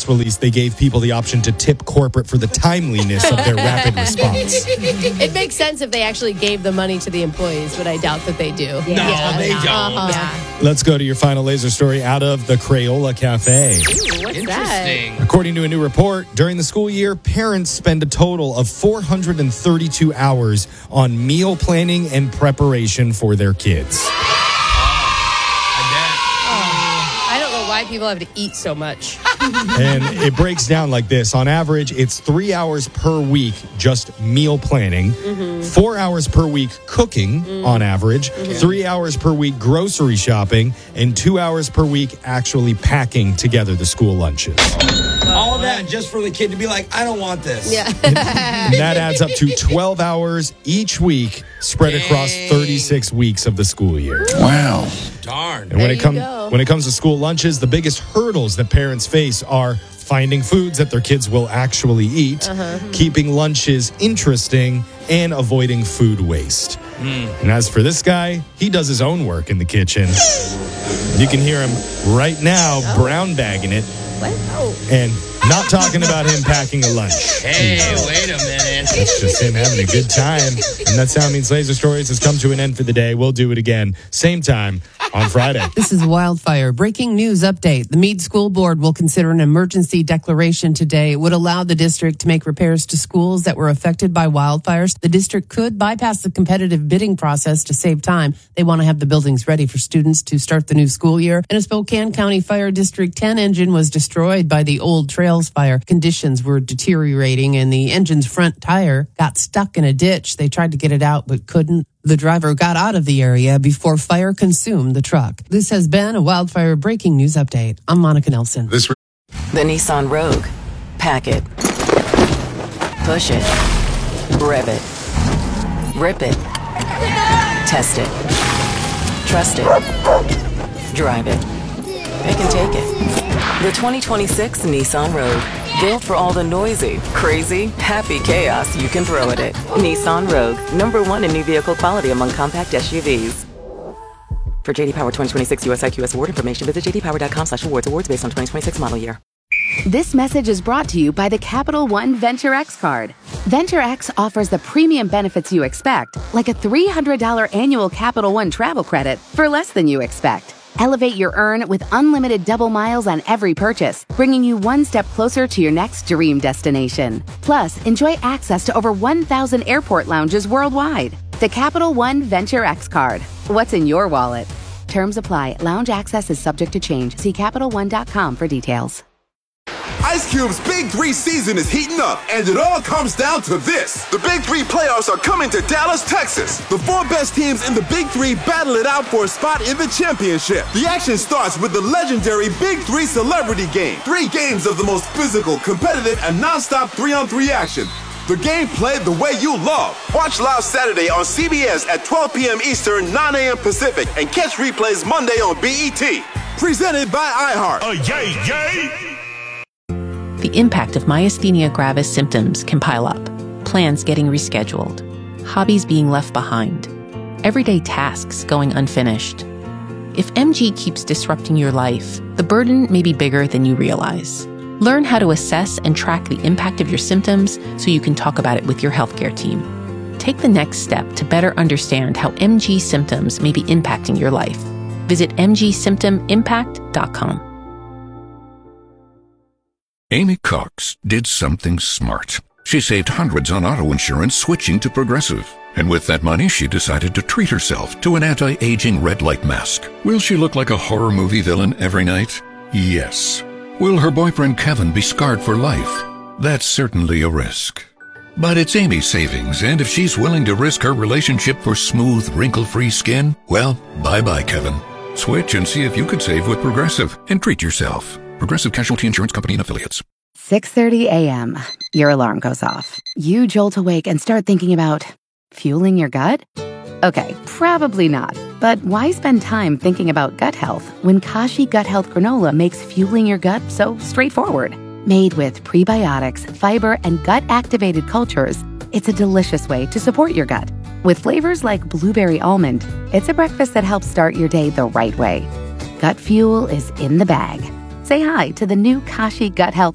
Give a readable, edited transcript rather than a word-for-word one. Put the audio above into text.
press release, they gave people the option to tip corporate for the timeliness of their rapid response. It makes sense if they actually gave the money to the employees, but I doubt that they do. No, they don't. Yeah. Let's go to your final laser story out of the Crayola Cafe. Ooh, what's Interesting. According to a new report, during the school year, parents spend a total of 432 hours on meal planning and preparation for their kids. I don't know why people have to eat so much. And it breaks down like this. On average, it's 3 hours per week just meal planning, 4 hours per week cooking on average, 3 hours per week grocery shopping, and 2 hours per week actually packing together the school lunches. All that just for the kid to be like, I don't want this. Yeah. And that adds up to 12 hours each week spread across 36 weeks of the school year. Wow. Darn. And when it go. comes to school lunches, the biggest hurdles that parents face are finding foods that their kids will actually eat, keeping lunches interesting, and avoiding food waste. And as for this guy, he does his own work in the kitchen. You can hear him right now brown bagging it. What? Oh. And not talking about him packing a lunch. Hey, wait a minute. It's just him having a good time. And that sound means Laser Stories has come to an end for the day. We'll do it again, same time on Friday. This is Wildfire. Breaking news update. The Meade School Board will consider an emergency declaration today. It would allow the district to make repairs to schools that were affected by wildfires. The district could bypass the competitive bidding process to save time. They want to have the buildings ready for students to start the new school year. And a Spokane County Fire District 10 engine was destroyed by the Old Trails fire. Conditions were deteriorating and the engine's front tire got stuck in a ditch. They tried to get it out but couldn't. The driver got out of the area before fire consumed the truck. This has been a Wildfire Breaking News Update. I'm Monica Nelson. The Nissan Rogue. Pack it. Push it. Rev it. Rip it. Test it. Trust it. Drive it. Pick and take it. The 2026 Nissan Rogue. Built for all the noisy, crazy, happy chaos you can throw at it. Nissan Rogue. #1 in new vehicle quality among compact SUVs. For JD Power 2026 US IQS award information, visit jdpower.com/awards. Awards based on 2026 model year. This message is brought to you by the Capital One Venture X card. Venture X offers the premium benefits you expect, like a $300 annual Capital One travel credit for less than you expect. Elevate your earn with unlimited double miles on every purchase, bringing you one step closer to your next dream destination. Plus, enjoy access to over 1,000 airport lounges worldwide. The Capital One Venture X card. What's in your wallet? Terms apply. Lounge access is subject to change. See CapitalOne.com for details. Ice Cube's Big 3 season is heating up, and it all comes down to this. The Big 3 playoffs are coming to Dallas, Texas. The 4 best teams in the Big 3 battle it out for a spot in the championship. The action starts with the legendary Big 3 Celebrity Game. 3 games of the most physical, competitive, and non-stop 3-on-3 action. The game played the way you love. Watch live Saturday on CBS at 12 p.m. Eastern, 9 a.m. Pacific, and catch replays Monday on BET. Presented by iHeart. Yay, yay! The impact of myasthenia gravis symptoms can pile up. Plans getting rescheduled. Hobbies being left behind. Everyday tasks going unfinished. If MG keeps disrupting your life, the burden may be bigger than you realize. Learn how to assess and track the impact of your symptoms so you can talk about it with your healthcare team. Take the next step to better understand how MG symptoms may be impacting your life. Visit mgsymptomimpact.com. Amy Cox did something smart. She saved hundreds on auto insurance switching to Progressive. And with that money, she decided to treat herself to an anti-aging red light mask. Will she look like a horror movie villain every night? Yes. Will her boyfriend Kevin be scarred for life? That's certainly a risk. But it's Amy's savings, and if she's willing to risk her relationship for smooth, wrinkle-free skin, well, bye-bye, Kevin. Switch and see if you could save with Progressive and treat yourself. Progressive Casualty Insurance Company and Affiliates. 6:30 a.m. Your alarm goes off. You jolt awake and start thinking about fueling your gut? Okay, probably not. But why spend time thinking about gut health when Kashi Gut Health Granola makes fueling your gut so straightforward? Made with prebiotics, fiber, and gut-activated cultures, it's a delicious way to support your gut. With flavors like blueberry almond, it's a breakfast that helps start your day the right way. Gut fuel is in the bag. Say hi to the new Kashi Gut Health